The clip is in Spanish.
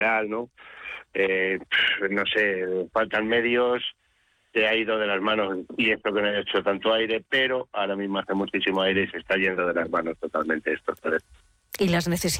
¿no? No sé, faltan medios, se ha ido de las manos, y esto que no ha hecho tanto aire, pero ahora mismo hace muchísimo aire y se está yendo de las manos totalmente esto. Y las necesidades